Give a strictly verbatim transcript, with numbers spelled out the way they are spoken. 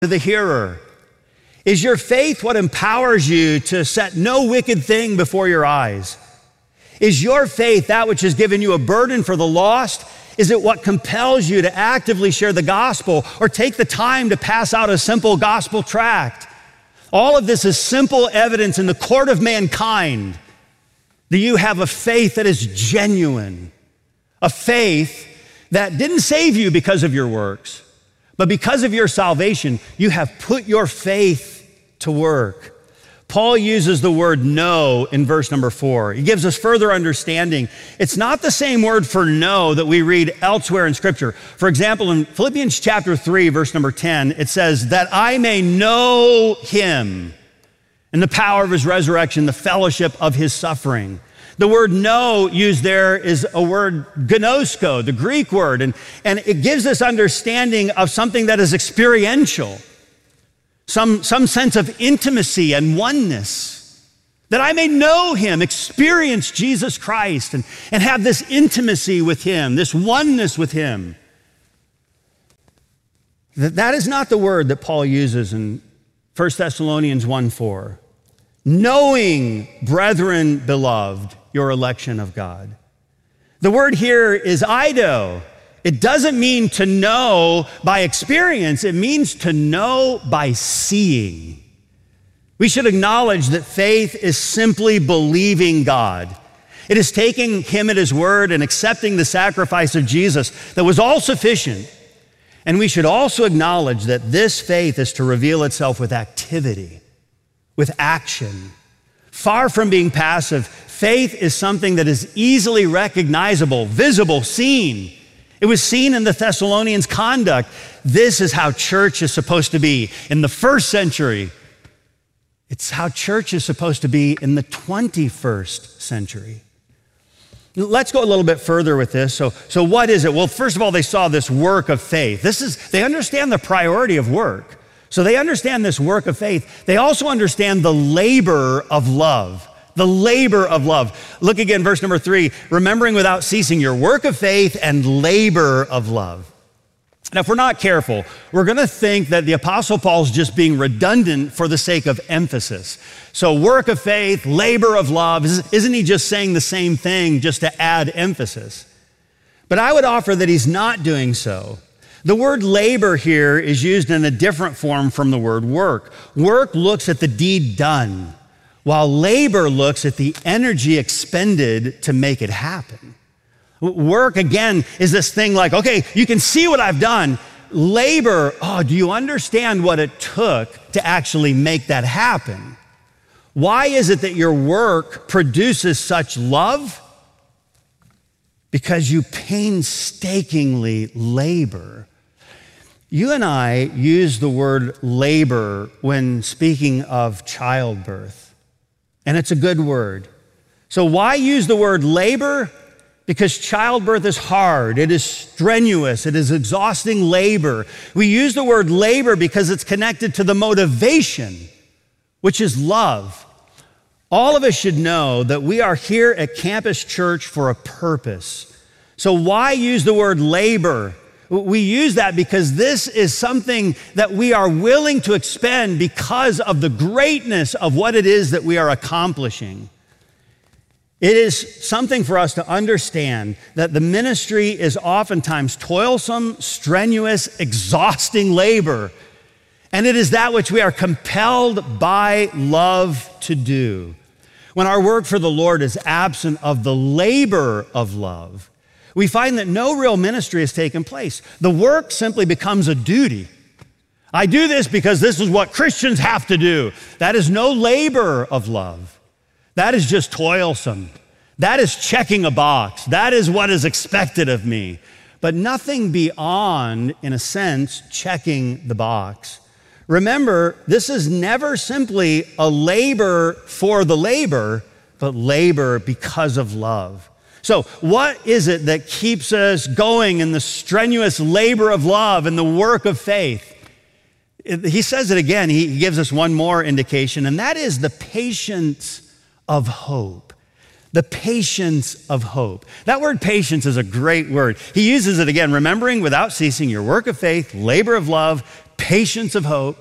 to the hearer? Is your faith what empowers you to set no wicked thing before your eyes? Is your faith that which has given you a burden for the lost? Is it what compels you to actively share the gospel or take the time to pass out a simple gospel tract? All of this is simple evidence in the court of mankind that you have a faith that is genuine, a faith that didn't save you because of your works, but because of your salvation, you have put your faith to work. Paul uses the word know in verse number four. He gives us further understanding. It's not the same word for know that we read elsewhere in Scripture. For example, in Philippians chapter three, verse number ten, it says, that I may know him and the power of his resurrection, the fellowship of his suffering. The word know used there is a word gnosko, the Greek word, and, and it gives us understanding of something that is experiential, some, some sense of intimacy and oneness, that I may know him, experience Jesus Christ, and, and have this intimacy with him, this oneness with him. That, that is not the word that Paul uses in First Thessalonians one four. Knowing, brethren beloved, your election of God. The word here is eido. It doesn't mean to know by experience. It means to know by seeing. We should acknowledge that faith is simply believing God. It is taking him at his word and accepting the sacrifice of Jesus that was all sufficient. And we should also acknowledge that this faith is to reveal itself with activity, with action. Far from being passive, faith is something that is easily recognizable, visible, seen. It was seen in the Thessalonians' conduct. This is how church is supposed to be in the first century. It's how church is supposed to be in the twenty-first century. Let's go a little bit further with this. So, so what is it? Well, first of all, they saw this work of faith. This is, they understand the priority of work. So they understand this work of faith. They also understand the labor of love. The labor of love. Look again, verse number three, remembering without ceasing your work of faith and labor of love. Now, if we're not careful, we're going to think that the Apostle Paul's just being redundant for the sake of emphasis. So work of faith, labor of love, isn't he just saying the same thing just to add emphasis? But I would offer that he's not doing so. The word labor here is used in a different form from the word work. Work looks at the deed done, while labor looks at the energy expended to make it happen. Work, again, is this thing like, okay, you can see what I've done. Labor, oh, do you understand what it took to actually make that happen? Why is it that your work produces such love? Because you painstakingly labor. You and I use the word labor when speaking of childbirth, and it's a good word. So why use the word labor? Because childbirth is hard, it is strenuous, it is exhausting labor. We use the word labor because it's connected to the motivation, which is love. All of us should know that we are here at Campus Church for a purpose. So why use the word labor? We use that because this is something that we are willing to expend because of the greatness of what it is that we are accomplishing. It is something for us to understand that the ministry is oftentimes toilsome, strenuous, exhausting labor, and it is that which we are compelled by love to do. When our work for the Lord is absent of the labor of love, we find that no real ministry has taken place. The work simply becomes a duty. I do this because this is what Christians have to do. That is no labor of love. That is just toilsome. That is checking a box. That is what is expected of me. But nothing beyond, in a sense, checking the box. Remember, this is never simply a labor for the labor, but labor because of love. So what is it that keeps us going in the strenuous labor of love and the work of faith? He says it again. He gives us one more indication, and that is the patience of hope. The patience of hope. That word patience is a great word. He uses it again, remembering without ceasing your work of faith, labor of love, patience of hope.